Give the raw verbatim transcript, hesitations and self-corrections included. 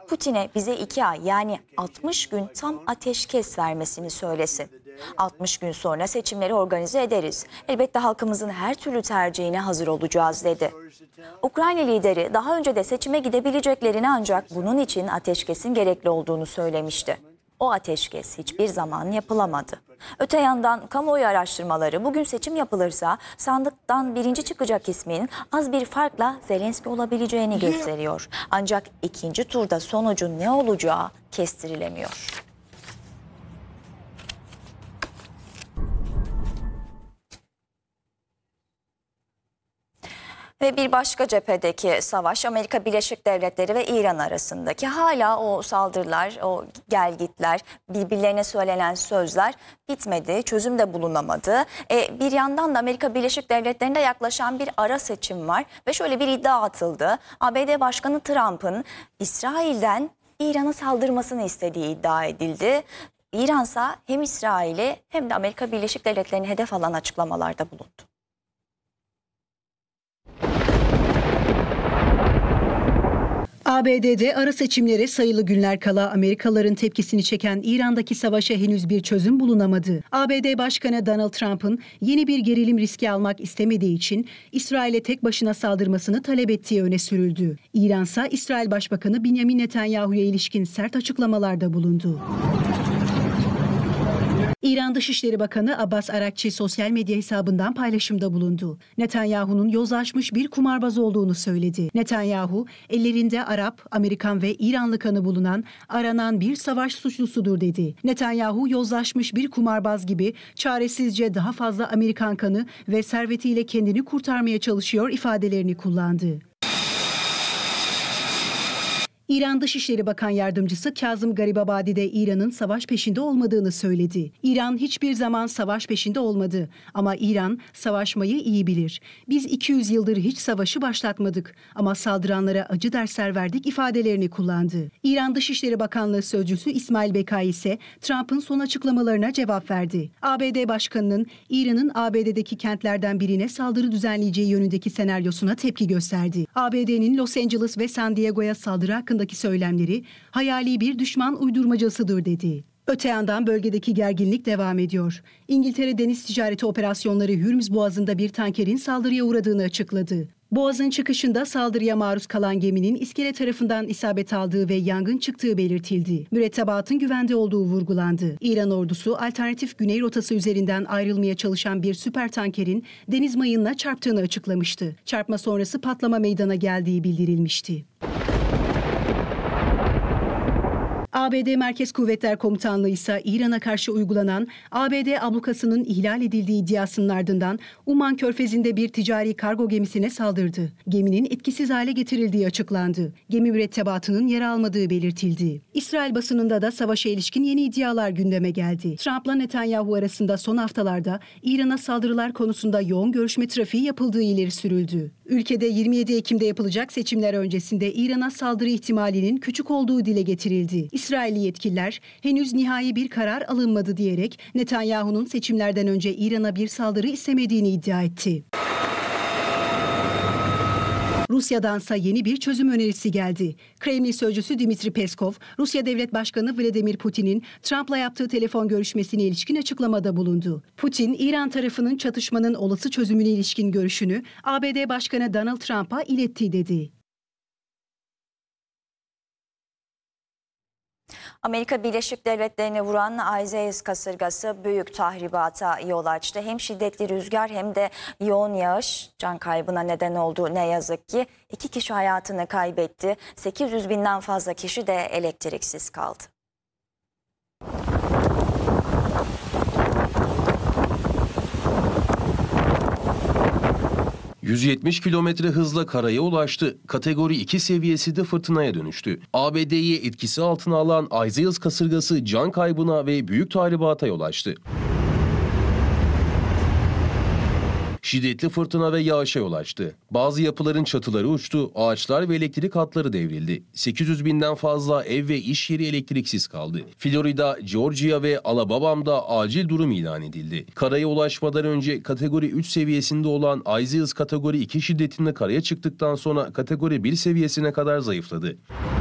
Putin'e bize iki ay yani altmış gün tam ateşkes vermesini söylesin. altmış gün sonra seçimleri organize ederiz. Elbette halkımızın her türlü tercihine hazır olacağız dedi. Ukrayna lideri daha önce de seçime gidebileceklerini ancak bunun için ateşkesin gerekli olduğunu söylemişti. O ateşkes hiçbir zaman yapılamadı. Öte yandan kamuoyu araştırmaları bugün seçim yapılırsa sandıktan birinci çıkacak ismin az bir farkla Zelenski olabileceğini gösteriyor. Ancak ikinci turda sonucun ne olacağı kestirilemiyor. Ve bir başka cephedeki savaş Amerika Birleşik Devletleri ve İran arasındaki hala o saldırılar, o gelgitler, birbirlerine söylenen sözler bitmedi, çözüm de bulunamadı. E, bir yandan da Amerika Birleşik Devletleri'nde yaklaşan bir ara seçim var ve şöyle bir iddia atıldı. A B D Başkanı Trump'ın İsrail'den İran'a saldırmasını istediği iddia edildi. İransa hem İsrail'i hem de Amerika Birleşik Devletleri'ni hedef alan açıklamalarda bulundu. A B D'de ara seçimlere sayılı günler kala Amerikalıların tepkisini çeken İran'daki savaşa henüz bir çözüm bulunamadı. A B D Başkanı Donald Trump'ın yeni bir gerilim riski almak istemediği için İsrail'e tek başına saldırmasını talep ettiği öne sürüldü. İransa İsrail Başbakanı Benjamin Netanyahu'ya ilişkin sert açıklamalarda bulundu. İran Dışişleri Bakanı Abbas Arakçi sosyal medya hesabından paylaşımda bulundu. Netanyahu'nun yozlaşmış bir kumarbaz olduğunu söyledi. Netanyahu, ellerinde Arap, Amerikan ve İranlı kanı bulunan aranan bir savaş suçlusudur dedi. Netanyahu, yozlaşmış bir kumarbaz gibi çaresizce daha fazla Amerikan kanı ve servetiyle kendini kurtarmaya çalışıyor ifadelerini kullandı. İran Dışişleri Bakan Yardımcısı Kazım Garibabadi de İran'ın savaş peşinde olmadığını söyledi. İran hiçbir zaman savaş peşinde olmadı ama İran savaşmayı iyi bilir. Biz iki yüz yıldır hiç savaşı başlatmadık ama saldıranlara acı dersler verdik ifadelerini kullandı. İran Dışişleri Bakanlığı Sözcüsü İsmail Bekai ise Trump'ın son açıklamalarına cevap verdi. A B D Başkanı'nın İran'ın A B D'deki kentlerden birine saldırı düzenleyeceği yönündeki senaryosuna tepki gösterdi. A B D'nin Los Angeles ve San Diego'ya saldırı hakkında söylemleri hayali bir düşman uydurmacasıdır dedi. Öte yandan bölgedeki gerginlik devam ediyor. İngiltere Deniz Ticareti Operasyonları Hürmüz Boğazı'nda bir tankerin saldırıya uğradığını açıkladı. Boğazın çıkışında saldırıya maruz kalan geminin iskele tarafından isabet aldığı ve yangın çıktığı belirtildi. Mürettebatın güvende olduğu vurgulandı. İran ordusu alternatif güney rotası üzerinden ayrılmaya çalışan bir süper tankerin deniz mayınına çarptığını açıklamıştı. Çarpma sonrası patlama meydana geldiği bildirilmişti. A B D Merkez Kuvvetler Komutanlığı ise İran'a karşı uygulanan A B D ablukasının ihlal edildiği iddiasının ardından Uman Körfezi'nde bir ticari kargo gemisine saldırdı. Geminin etkisiz hale getirildiği açıklandı. Gemi mürettebatının yer almadığı belirtildi. İsrail basınında da savaşa ilişkin yeni iddialar gündeme geldi. Trump'la Netanyahu arasında son haftalarda İran'a saldırılar konusunda yoğun görüşme trafiği yapıldığı ileri sürüldü. Ülkede yirmi yedi Ekim'de yapılacak seçimler öncesinde İran'a saldırı ihtimalinin küçük olduğu dile getirildi. İsrailli yetkililer henüz nihai bir karar alınmadı diyerek Netanyahu'nun seçimlerden önce İran'a bir saldırı istemediğini iddia etti. Rusya'dansa yeni bir çözüm önerisi geldi. Kremlin sözcüsü Dmitri Peskov, Rusya Devlet Başkanı Vladimir Putin'in Trump'la yaptığı telefon görüşmesine ilişkin açıklamada bulundu. Putin, İran tarafının çatışmanın olası çözümüne ilişkin görüşünü A B D Başkanı Donald Trump'a iletti dedi. Amerika Birleşik Devletleri'ni vuran Isaias kasırgası büyük tahribata yol açtı. Hem şiddetli rüzgar hem de yoğun yağış can kaybına neden oldu ne yazık ki. İki kişi hayatını kaybetti. sekiz yüz binden fazla kişi de elektriksiz kaldı. yüz yetmiş kilometre hızla karaya ulaştı. Kategori iki seviyesi de fırtınaya dönüştü. A B D'yi etkisi altına alan Isaias kasırgası can kaybına ve büyük tahribata yol açtı. Şiddetli fırtına ve yağışa yol açtı. Bazı yapıların çatıları uçtu, ağaçlar ve elektrik hatları devrildi. sekiz yüz binden fazla ev ve iş yeri elektriksiz kaldı. Florida, Georgia ve Alabama'da acil durum ilan edildi. Karaya ulaşmadan önce kategori üç seviyesinde olan Isaias kategori iki şiddetinde karaya çıktıktan sonra kategori bir seviyesine kadar zayıfladı.